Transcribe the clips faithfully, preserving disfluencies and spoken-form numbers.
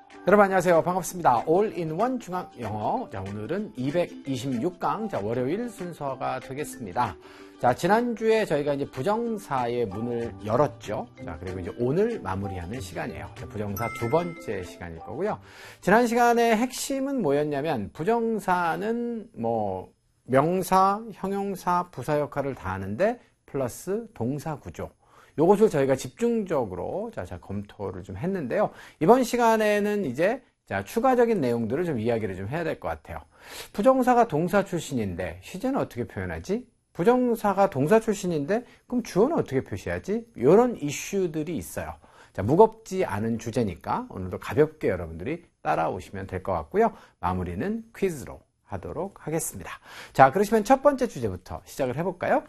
여러분 안녕하세요. 반갑습니다. 올인원 중앙영어. 자, 오늘은 이백이십육 강, 자, 월요일 순서가 되겠습니다. 자, 지난주에 저희가 이제 부정사의 문을 열었죠. 자, 그리고 이제 오늘 마무리하는 시간이에요. 자, 부정사 두 번째 시간일 거고요. 지난 시간의 핵심은 뭐였냐면, 부정사는 뭐, 명사, 형용사, 부사 역할을 다 하는데, 플러스 동사 구조. 요것을 저희가 집중적으로 자, 자 검토를 좀 했는데요. 이번 시간에는 이제 자, 추가적인 내용들을 좀 이야기를 좀 해야 될 것 같아요. 부정사가 동사 출신인데 시제는 어떻게 표현하지? 부정사가 동사 출신인데 그럼 주어는 어떻게 표시하지? 이런 이슈들이 있어요. 자, 무겁지 않은 주제니까 오늘도 가볍게 여러분들이 따라오시면 될 것 같고요. 마무리는 퀴즈로 하도록 하겠습니다. 자, 그러시면 첫 번째 주제부터 시작을 해볼까요?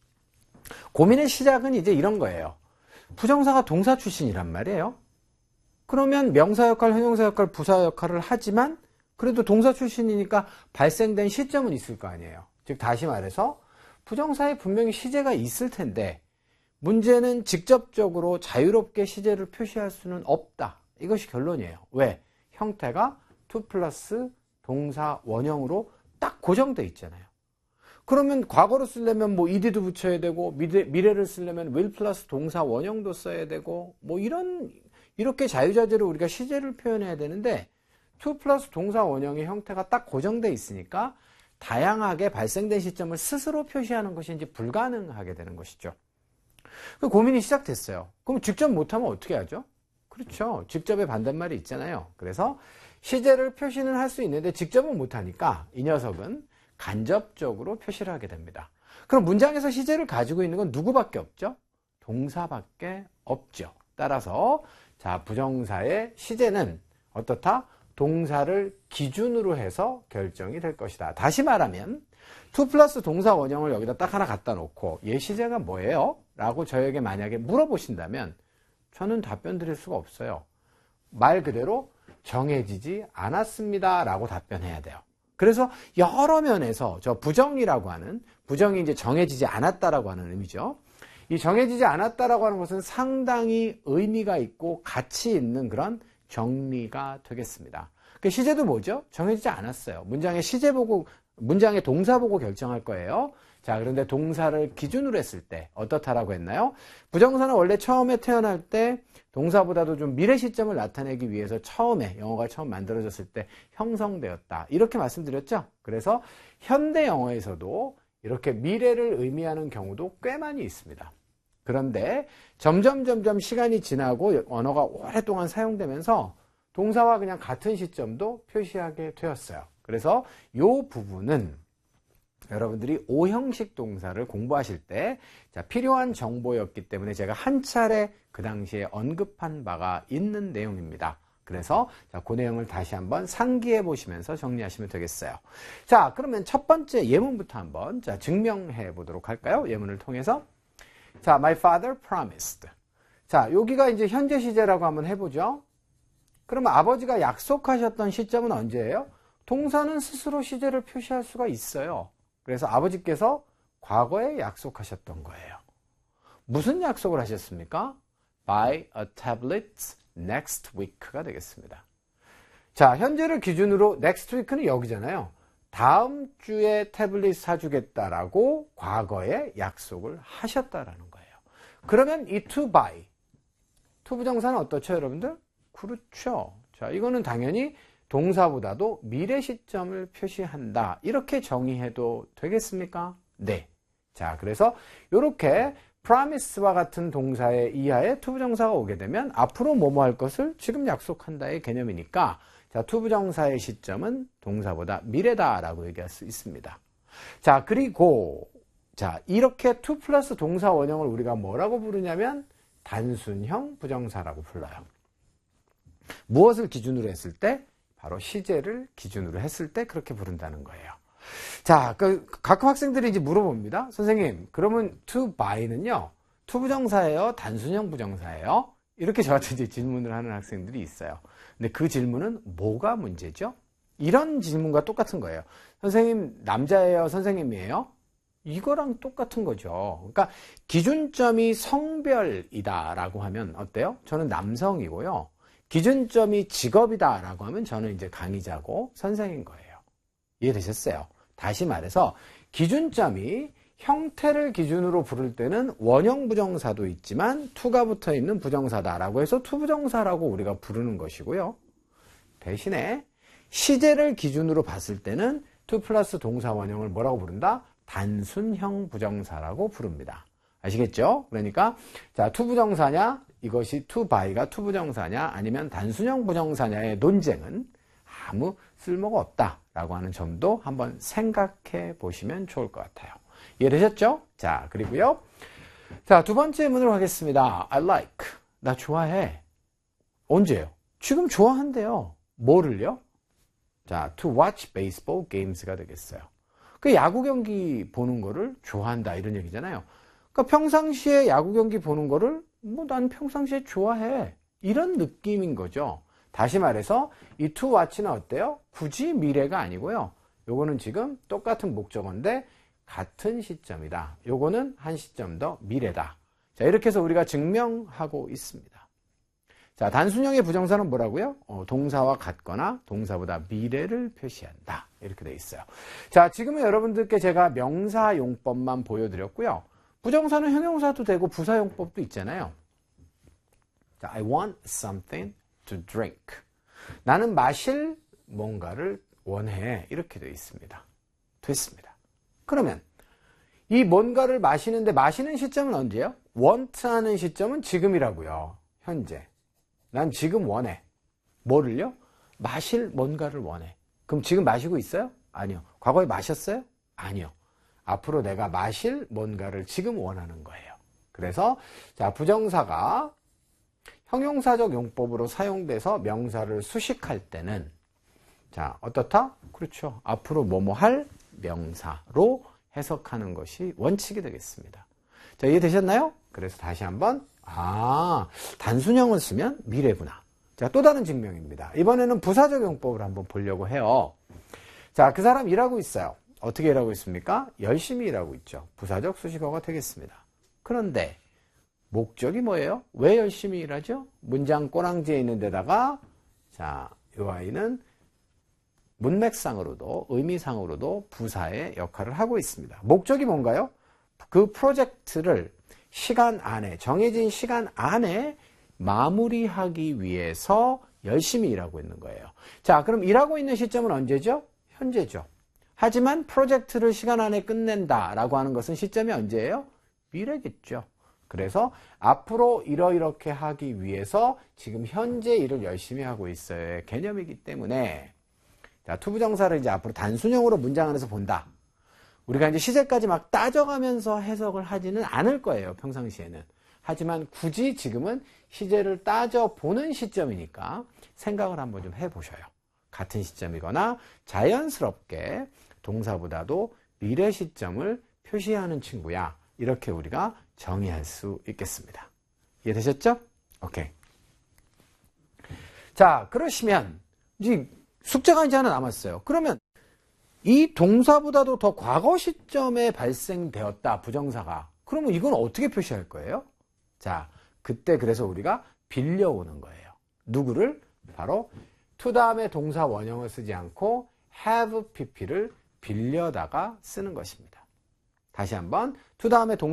고민의 시작은 이제 이런 거예요. 부정사가 동사 출신이란 말이에요. 그러면 명사 역할, 형용사 역할, 부사 역할을 하지만 그래도 동사 출신이니까 발생된 시점은 있을 거 아니에요. 즉 다시 말해서 부정사에 분명히 시제가 있을 텐데 문제는 직접적으로 자유롭게 시제를 표시할 수는 없다. 이것이 결론이에요. 왜? 형태가 to 플러스 동사 원형으로 딱 고정돼 있잖아요. 그러면 과거로 쓰려면 뭐 ed도 붙여야 되고 미래, 미래를 쓰려면 will 플러스 동사 원형도 써야 되고 뭐 이런 이렇게 자유자재로 우리가 시제를 표현해야 되는데 to 플러스 동사 원형의 형태가 딱 고정돼 있으니까 다양하게 발생된 시점을 스스로 표시하는 것이 이제 불가능하게 되는 것이죠. 그 고민이 시작됐어요. 그럼 직접 못하면 어떻게 하죠? 그렇죠. 직접의 반대말이 있잖아요. 그래서 시제를 표시는 할 수 있는데 직접은 못하니까 이 녀석은 간접적으로 표시를 하게 됩니다. 그럼 문장에서 시제를 가지고 있는 건 누구밖에 없죠? 동사밖에 없죠. 따라서 자, 부정사의 시제는 어떻다? 동사를 기준으로 해서 결정이 될 것이다. 다시 말하면 to 플러스 동사 원형을 여기다 딱 하나 갖다 놓고 얘 시제가 뭐예요? 라고 저에게 만약에 물어보신다면 저는 답변 드릴 수가 없어요. 말 그대로 정해지지 않았습니다. 라고 답변해야 돼요. 그래서 여러 면에서 저 부정이라고 하는, 부정이 이제 정해지지 않았다라고 하는 의미죠. 이 정해지지 않았다라고 하는 것은 상당히 의미가 있고 가치 있는 그런 정리가 되겠습니다. 그 시제도 뭐죠? 정해지지 않았어요. 문장의 시제 보고, 문장의 동사 보고 결정할 거예요. 자, 그런데 동사를 기준으로 했을 때 어떻다라고 했나요? 부정사는 원래 처음에 태어날 때 동사보다도 좀 미래 시점을 나타내기 위해서 처음에 영어가 처음 만들어졌을 때 형성되었다. 이렇게 말씀드렸죠? 그래서 현대 영어에서도 이렇게 미래를 의미하는 경우도 꽤 많이 있습니다. 그런데 점점 점점 시간이 지나고 언어가 오랫동안 사용되면서 동사와 그냥 같은 시점도 표시하게 되었어요. 그래서 이 부분은 여러분들이 오형식 동사를 공부하실 때 자, 필요한 정보였기 때문에 제가 한 차례 그 당시에 언급한 바가 있는 내용입니다. 그래서 자, 그 내용을 다시 한번 상기해 보시면서 정리하시면 되겠어요. 자, 그러면 첫 번째 예문부터 한번 자, 증명해 보도록 할까요? 예문을 통해서. 자, my father promised. 자, 여기가 이제 현재 시제라고 한번 해보죠. 그러면 아버지가 약속하셨던 시점은 언제예요? 동사는 스스로 시제를 표시할 수가 있어요. 그래서 아버지께서 과거에 약속하셨던 거예요. 무슨 약속을 하셨습니까? Buy a tablet next week가 되겠습니다. 자, 현재를 기준으로 next week는 여기잖아요. 다음 주에 태블릿 사주겠다라고 과거에 약속을 하셨다라는 거예요. 그러면 이 to buy, to 부정사는 어떻죠, 여러분들? 그렇죠. 자, 이거는 당연히 동사보다도 미래 시점을 표시한다. 이렇게 정의해도 되겠습니까? 네. 자, 그래서 이렇게 promise와 같은 동사의 이하에 to 부정사가 오게 되면 앞으로 뭐뭐 할 것을 지금 약속한다의 개념이니까 자, to 부정사의 시점은 동사보다 미래다라고 얘기할 수 있습니다. 자, 그리고 자, 이렇게 to 플러스 동사 원형을 우리가 뭐라고 부르냐면 단순형 부정사라고 불러요. 무엇을 기준으로 했을 때? 바로 시제를 기준으로 했을 때 그렇게 부른다는 거예요. 자, 그 가끔 학생들이 이제 물어봅니다. 선생님, 그러면 to buy는요, to 부정사예요? 단순형 부정사예요? 이렇게 저한테 이제 질문을 하는 학생들이 있어요. 근데 그 질문은 뭐가 문제죠? 이런 질문과 똑같은 거예요. 선생님, 남자예요? 선생님이에요? 이거랑 똑같은 거죠. 그러니까 기준점이 성별이다라고 하면 어때요? 저는 남성이고요. 기준점이 직업이다라고 하면 저는 이제 강의자고 선생인 거예요. 이해되셨어요? 다시 말해서 기준점이 형태를 기준으로 부를 때는 원형 부정사도 있지만 to가 붙어 있는 부정사다라고 해서 to 부정사라고 우리가 부르는 것이고요. 대신에 시제를 기준으로 봤을 때는 to 플러스 동사 원형을 뭐라고 부른다? 단순형 부정사라고 부릅니다. 아시겠죠? 그러니까 자, to 부정사냐? 이것이 to by가 to 부정사냐? 아니면 단순형 부정사냐의 논쟁은 아무 쓸모가 없다라고 하는 점도 한번 생각해 보시면 좋을 것 같아요. 이해되셨죠? 자, 그리고요. 자, 두 번째 문으로 가겠습니다. I like. 나 좋아해. 언제요? 지금 좋아한대요. 뭐를요? 자, to watch baseball games가 되겠어요. 그 야구 경기 보는 거를 좋아한다 이런 얘기잖아요. 그러니까 평상시에 야구 경기 보는 거를 뭐 난 평상시에 좋아해. 이런 느낌인 거죠. 다시 말해서 이 to watch는 어때요? 굳이 미래가 아니고요. 요거는 지금 똑같은 목적어인데 같은 시점이다. 요거는 한 시점 더 미래다. 자, 이렇게 해서 우리가 증명하고 있습니다. 자, 단순형의 부정사는 뭐라고요? 어, 동사와 같거나 동사보다 미래를 표시한다. 이렇게 돼 있어요. 자, 지금은 여러분들께 제가 명사 용법만 보여드렸고요. 부정사는 형용사도 되고 부사 용법도 있잖아요. 자, I want something to drink. 나는 마실 뭔가를 원해. 이렇게 돼 있습니다. 됐습니다. 그러면 이 뭔가를 마시는데 마시는 시점은 언제예요? want 하는 시점은 지금이라고요. 현재. 난 지금 원해. 뭐를요? 마실 뭔가를 원해. 그럼 지금 마시고 있어요? 아니요. 과거에 마셨어요? 아니요. 앞으로 내가 마실 뭔가를 지금 원하는 거예요. 그래서 자, 부정사가 형용사적 용법으로 사용돼서 명사를 수식할 때는 자, 어떻다? 그렇죠. 앞으로 뭐뭐 할 명사로 해석하는 것이 원칙이 되겠습니다. 자, 이해되셨나요? 그래서 다시 한번 아, 단순형을 쓰면 미래구나. 자, 또 다른 증명입니다. 이번에는 부사적 용법을 한번 보려고 해요. 자, 그 사람 일하고 있어요. 어떻게 일하고 있습니까? 열심히 일하고 있죠. 부사적 수식어가 되겠습니다. 그런데 목적이 뭐예요? 왜 열심히 일하죠? 문장 꼬랑지에 있는 데다가 자, 이 아이는 문맥상으로도 의미상으로도 부사의 역할을 하고 있습니다. 목적이 뭔가요? 그 프로젝트를 시간 안에, 정해진 시간 안에 마무리하기 위해서 열심히 일하고 있는 거예요. 자, 그럼 일하고 있는 시점은 언제죠? 현재죠. 하지만 프로젝트를 시간 안에 끝낸다라고 하는 것은 시점이 언제예요? 미래겠죠. 그래서 앞으로 이러이렇게 하기 위해서 지금 현재 일을 열심히 하고 있어요의 개념이기 때문에 자, 투부정사를 이제 앞으로 단순형으로 문장 안에서 본다. 우리가 이제 시제까지 막 따져가면서 해석을 하지는 않을 거예요, 평상시에는. 하지만 굳이 지금은 시제를 따져보는 시점이니까 생각을 한번 좀 해보셔요. 같은 시점이거나 자연스럽게 동사보다도 미래 시점을 표시하는 친구야. 이렇게 우리가 정의할 수 있겠습니다. 이해되셨죠? 오케이. 자, 그러시면 이제 숙제가 이제 하나 남았어요. 그러면 이 동사보다도 더 과거 시점에 발생되었다, 부정사가. 그러면 이건 어떻게 표시할 거예요? 자, 그때 그래서 우리가 빌려오는 거예요. 누구를? 바로 to 다음에 동사 원형을 쓰지 않고 have pp를 빌려다가 쓰는 것입니다. 다시 한번 to 다음에 동사